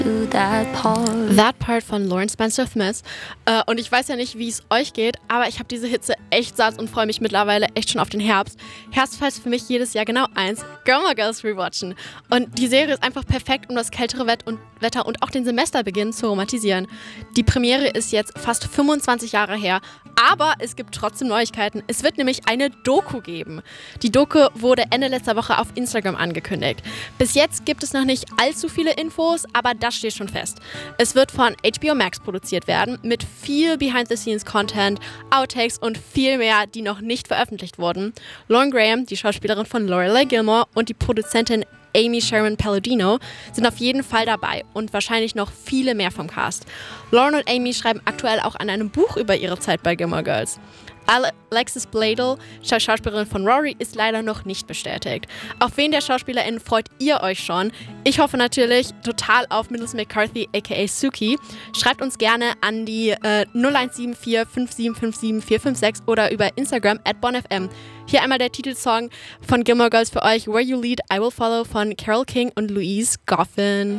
That Part von Lauren Spencer Smith. Und ich weiß ja nicht, wie es euch geht, aber ich habe diese Hitze echt satt und freue mich mittlerweile echt schon auf den Herbst. Herbst heißt für mich jedes Jahr genau eins: Gilmore Girls rewatchen. Und die Serie ist einfach perfekt, um das kältere Wetter und auch den Semesterbeginn zu romantisieren. Die Premiere ist jetzt fast 25 Jahre her, aber es gibt trotzdem Neuigkeiten. Es wird nämlich eine Doku geben. Die Doku wurde Ende letzter Woche auf Instagram angekündigt. Bis jetzt gibt es noch nicht allzu viele Infos, aber das steht schon fest. Es wird von HBO Max produziert werden, mit viel Behind-the-Scenes-Content, Outtakes und viel mehr, die noch nicht veröffentlicht wurden. Lauren Graham, die Schauspielerin von Lorelai Gilmore, und die Produzentin Amy Sherman Palladino sind auf jeden Fall dabei und wahrscheinlich noch viele mehr vom Cast. Lauren und Amy schreiben aktuell auch an einem Buch über ihre Zeit bei Gilmore Girls. Alexis Bledel, Schauspielerin von Rory, ist leider noch nicht bestätigt. Auf wen der SchauspielerInnen freut ihr euch schon? Ich hoffe natürlich total auf Melissa McCarthy aka Suki. Schreibt uns gerne an die 0174 5757 456 oder über Instagram @bonfm. Hier einmal der Titelsong von Gilmore Girls für euch: Where You Lead, I Will Follow von Carole King und Louise Goffin.